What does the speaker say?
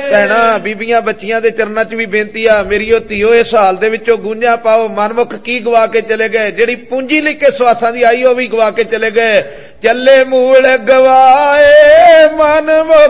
भैणा बीबियां बच्चियां दे चरनां च भी बेनती आ, मेरीओ धीओ इस हाल दे विचों गूंजां पाओ। मनमुख की गवा के चले गए, जिहड़ी पूंजी लेके सवासां दी आई ओ भी गवा के चले गए। चले मूल गवाए मनमुख